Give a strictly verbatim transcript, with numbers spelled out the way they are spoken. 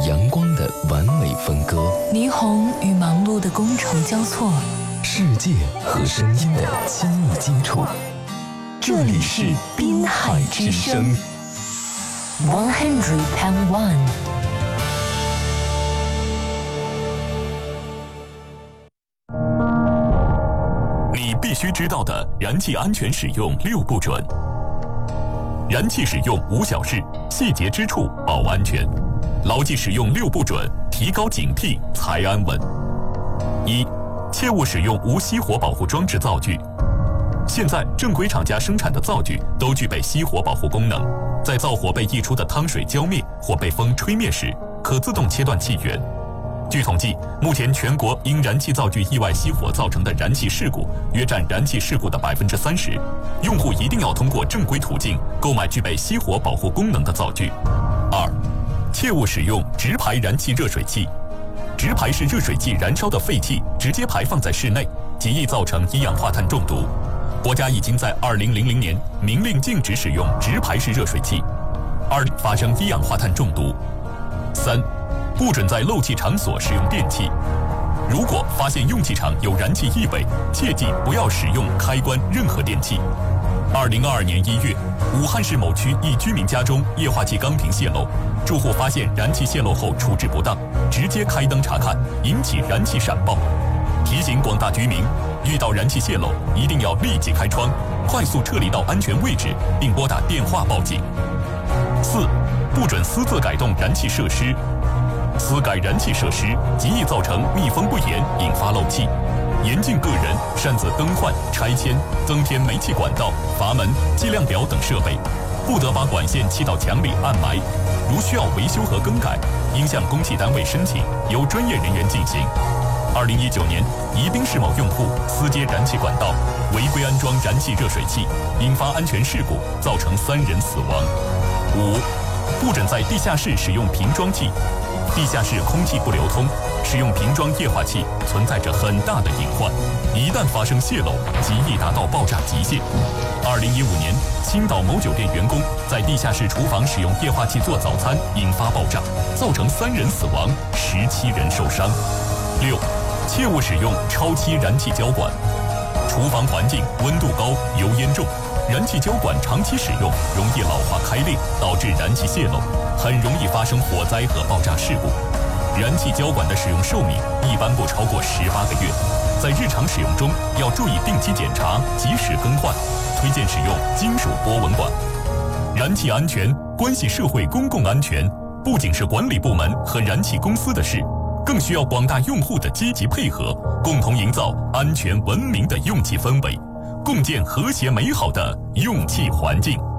阳光的完美分割， 霓虹与忙碌的工程交错， 世界和声音的亲密接触。这里是滨海之声 one hundred point one。 你必须知道的燃气安全使用六不准。燃气使用无小事，细节之处保安全。牢记使用六不准，提高警惕才安稳。一、切勿使用无熄火保护装置灶具。现在正规厂家生产的灶具都具备熄火保护功能，在灶火被溢出的汤水浇灭或被风吹灭时，可自动切断气源。据统计，目前全国因燃气灶具意外熄火造成的燃气事故约占燃气事故的百分之三十。用户一定要通过正规途径购买具备熄火保护功能的灶具。二、切勿使用直排燃气热水器。直排是热水器燃烧的废气直接排放在室内，极易造成一氧化碳中毒。国家已经在二零零零年明令禁止使用直排式热水器，二发生一氧化碳中毒。三、不准在漏气场所使用电器。如果发现用气场有燃气异味，切记不要使用开关任何电器。二零二二年一月，武汉市某区一居民家中液化气钢瓶泄漏，住户发现燃气泄漏后处置不当，直接开灯查看，引起燃气闪爆。提醒广大居民，遇到燃气泄漏，一定要立即开窗，快速撤离到安全位置，并拨打电话报警。四、不准私自改动燃气设施。私改燃气设施极易造成密封不严，引发漏气。严禁个人擅自更换、拆迁、增添煤气管道、阀门、计量表等设备，不得把管线砌到墙里暗埋。如需要维修和更改，应向公契单位申请，由专业人员进行。二零一九年，宜宾市某用户私接燃气管道，违规安装燃气热水器，引发安全事故，造成三人死亡。五、不准在地下室使用瓶装气。地下室空气不流通，使用瓶装液化气存在着很大的隐患，一旦发生泄漏，极易达到爆炸极限。二零一五年，青岛某酒店员工在地下室厨房使用液化气做早餐，引发爆炸，造成三人死亡，十七人受伤。六、切勿使用超期燃气浇管。厨房环境温度高，油烟重，燃气浇管长期使用容易老化开裂，导致燃气泄漏，很容易发生火灾和爆炸事故。燃气浇管的使用寿命一般不超过十八个月，在日常使用中要注意定期检查，及时更换，推荐使用金属波纹管。燃气安全关系社会公共安全，不仅是管理部门和燃气公司的事，更需要广大用户的积极配合，共同营造安全文明的用气氛围，共建和谐美好的用气环境。